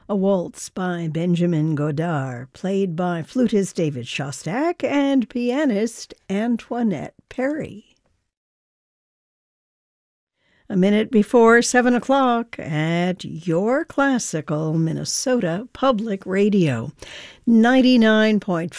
a waltz by Benjamin Godard, played by flutist David Shostak and pianist Antoinette Perry. A minute before 7 o'clock at your classical Minnesota Public Radio, 99.5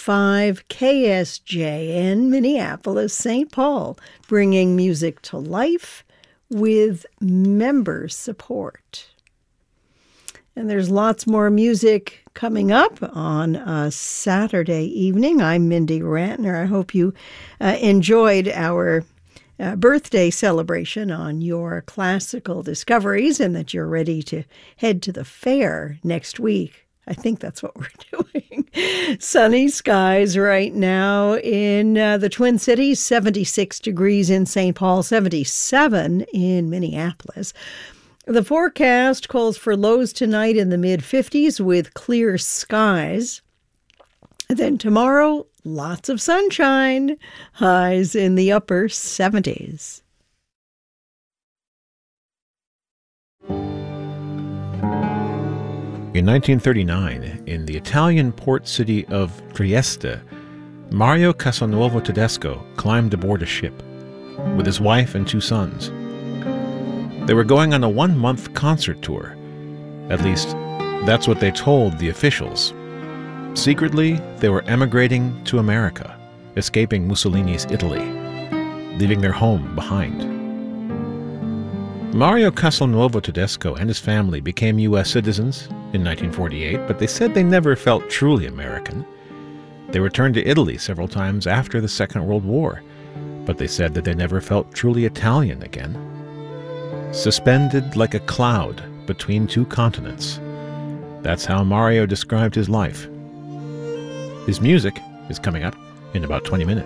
KSJN, Minneapolis, St. Paul, bringing music to life with member support. And there's lots more music coming up on a Saturday evening. I'm Mindy Rantner. I hope you enjoyed our birthday celebration on your classical discoveries and that you're ready to head to the fair next week. I think that's what we're doing. Sunny skies right now in the Twin Cities, 76 degrees in St. Paul, 77 in Minneapolis. The forecast calls for lows tonight in the mid-50s with clear skies. Then tomorrow, lots of sunshine, highs in the upper 70s. In 1939, in the Italian port city of Trieste, Mario Castelnuovo Tedesco climbed aboard a ship with his wife and 2 sons. They were going on a 1-month concert tour. At least, that's what they told the officials. Secretly, they were emigrating to America, escaping Mussolini's Italy, leaving their home behind. Mario Castelnuovo Tedesco and his family became U.S. citizens in 1948, but they said they never felt truly American. They returned to Italy several times after the Second World War, but they said that they never felt truly Italian again. Suspended like a cloud between 2 continents. That's how Mario described his life. His music is coming up in about 20 minutes.